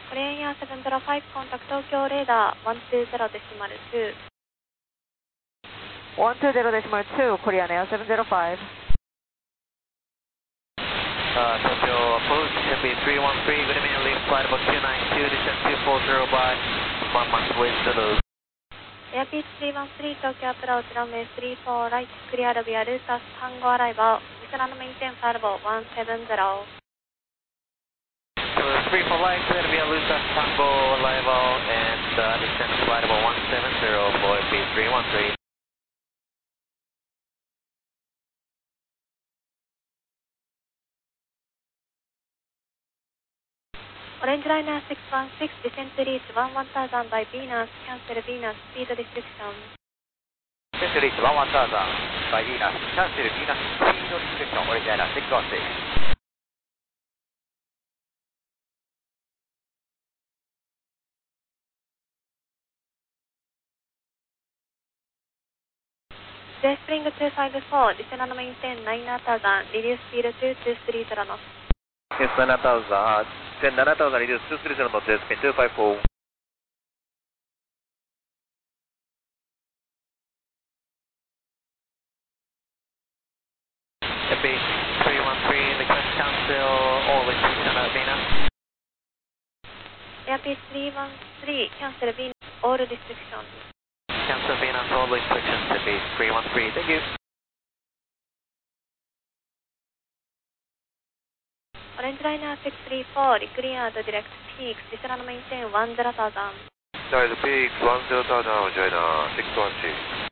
Korean Air 705, contact Tokyo radar 120.2. 120.2, Korean Air 705. Tokyo approach, Happy 313, good evening, leave flight about 292, descent 240 by 1 month with Zulu. Airpeace 313, Tokyo approach, runway 34 right, clear via Lutas Tango arrival, return and maintain flight 170. 34 light, clear via Lutas Tango arrival, and descent flight about 170 for Airpeace 313. Orange Liner 616, descent to reach 1000 by Venus, cancel Venus, speed restriction. Descent to reach 1000 by Venus, cancel Venus, speed restriction, Orange Liner 616. Spring 254, descend and maintain 9000, reduce speed to 230 knots. Yes, 9000, descend 9000, reduce 230 knots, spin 254. Airpeace 313, request cancel all restriction at Venus. Airpeace 313, cancel Venus, all restrictions. Cancel Venus, all restrictions, Airpeace 313, thank you. Orange Liner 634, cleared direct peaks, descend and maintain 10,000. Direct peaks 10,000, Orange Liner 616.